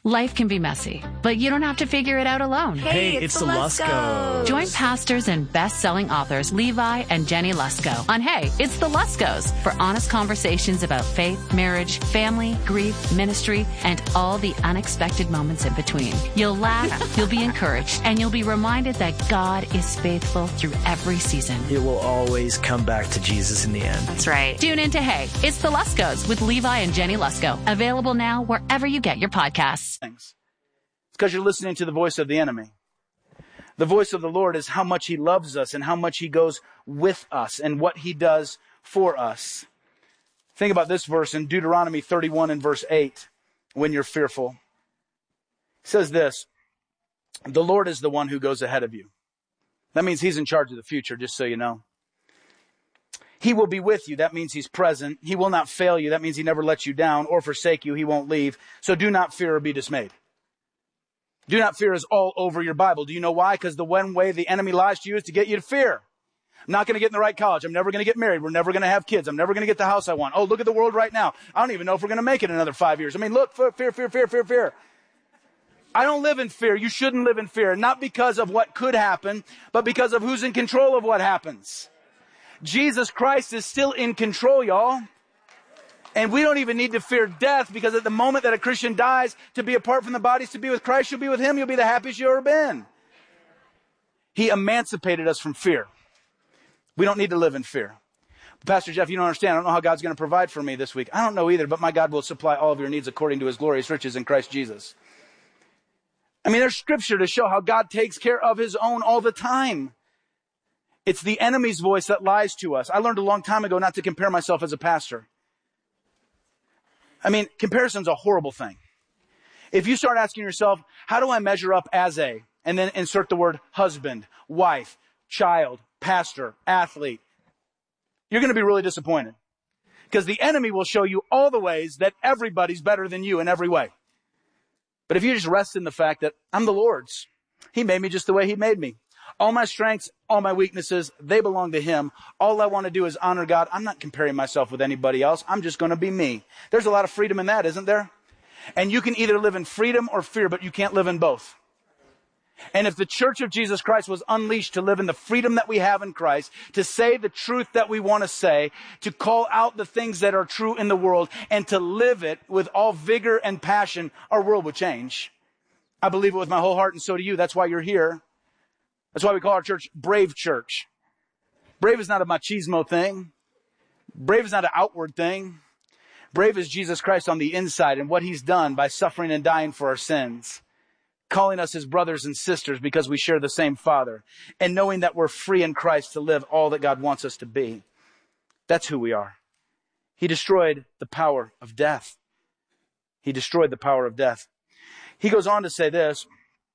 Life can be messy, but you don't have to figure it out alone. Hey, it's the Luskos. Join pastors and best-selling authors Levi and Jenny Lusko on Hey, It's the Luskos for honest conversations about faith, marriage, family, grief, ministry, and all the unexpected moments in between. You'll laugh, you'll be encouraged, and you'll be reminded that God is faithful through every season. It will always come back to Jesus in the end. That's right. Tune in to Hey, It's the Luskos with Levi and Jenny Lusko. Available now wherever you get your podcasts. Things. It's because you're listening to the voice of the enemy. The voice of the Lord is how much he loves us and how much he goes with us and what he does for us. Think about this verse in Deuteronomy 31 and verse 8, when you're fearful. It says this, the Lord is the one who goes ahead of you. That means he's in charge of the future, just so you know. He will be with you. That means he's present. He will not fail you. That means he never lets you down or forsake you. He won't leave. So do not fear or be dismayed. Do not fear is all over your Bible. Do you know why? Because the one way the enemy lies to you is to get you to fear. I'm not going to get in the right college. I'm never going to get married. We're never going to have kids. I'm never going to get the house I want. Oh, look at the world right now. I don't even know if we're going to make it another 5 years. I mean, look, fear. I don't live in fear. You shouldn't live in fear. Not because of what could happen, but because of who's in control of what happens. Jesus Christ is still in control, y'all. And we don't even need to fear death, because at the moment that a Christian dies, to be apart from the bodies, to be with Christ, you'll be with him. You'll be the happiest you've ever been. He emancipated us from fear. We don't need to live in fear. Pastor Jeff, you don't understand. I don't know how God's going to provide for me this week. I don't know either, but my God will supply all of your needs according to his glorious riches in Christ Jesus. I mean, there's scripture to show how God takes care of his own all the time. It's the enemy's voice that lies to us. I learned a long time ago not to compare myself as a pastor. I mean, comparison's a horrible thing. If you start asking yourself, how do I measure up as a, and then insert the word husband, wife, child, pastor, athlete, you're going to be really disappointed. Because the enemy will show you all the ways that everybody's better than you in every way. But if you just rest in the fact that I'm the Lord's, he made me just the way he made me. All my strengths, all my weaknesses, they belong to him. All I want to do is honor God. I'm not comparing myself with anybody else. I'm just going to be me. There's a lot of freedom in that, isn't there? And you can either live in freedom or fear, but you can't live in both. And if the Church of Jesus Christ was unleashed to live in the freedom that we have in Christ, to say the truth that we want to say, to call out the things that are true in the world, and to live it with all vigor and passion, our world would change. I believe it with my whole heart, and so do you. That's why you're here. That's why we call our church Brave Church. Brave is not a machismo thing. Brave is not an outward thing. Brave is Jesus Christ on the inside and what he's done by suffering and dying for our sins. Calling us his brothers and sisters because we share the same Father. And knowing that we're free in Christ to live all that God wants us to be. That's who we are. He destroyed the power of death. He destroyed the power of death. He goes on to say this.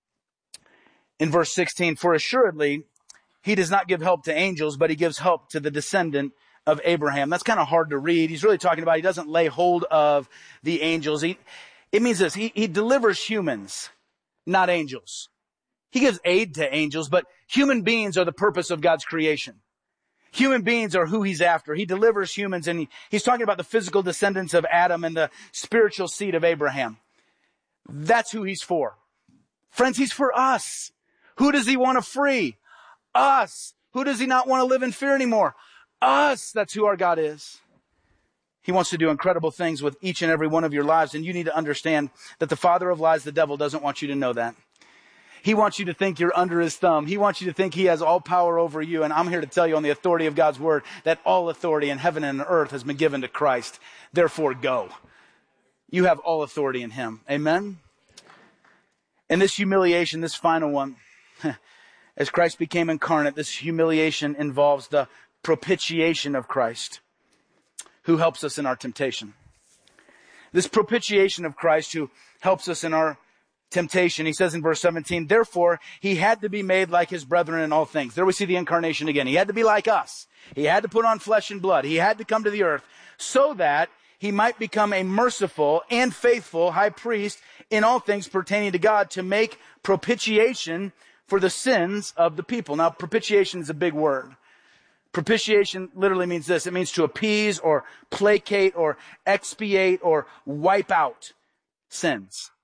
In verse 16, for assuredly, he does not give help to angels, but he gives help to the descendant of Abraham. That's kind of hard to read. He's really talking about he doesn't lay hold of the angels. It means this. He delivers humans, not angels. He gives aid to angels, but human beings are the purpose of God's creation. Human beings are who he's after. He delivers humans, and he's talking about the physical descendants of Adam and the spiritual seed of Abraham. That's who he's for. Friends, he's for us. Who does he want to free? Us. Who does he not want to live in fear anymore? Us. That's who our God is. He wants to do incredible things with each and every one of your lives. And you need to understand that the father of lies, the devil, doesn't want you to know that. He wants you to think you're under his thumb. He wants you to think he has all power over you. And I'm here to tell you on the authority of God's word that all authority in heaven and earth has been given to Christ. Therefore, go. You have all authority in him. Amen? And this humiliation, this final one, as Christ became incarnate, this humiliation involves the propitiation of Christ, who helps us in our temptation. This propitiation of Christ who helps us in our temptation, he says in verse 17, therefore he had to be made like his brethren in all things. There we see the incarnation again. He had to be like us. He had to put on flesh and blood. He had to come to the earth so that he might become a merciful and faithful high priest in all things pertaining to God, to make propitiation for the sins of the people. Now, propitiation is a big word. Propitiation literally means this. It means to appease or placate or expiate or wipe out sins.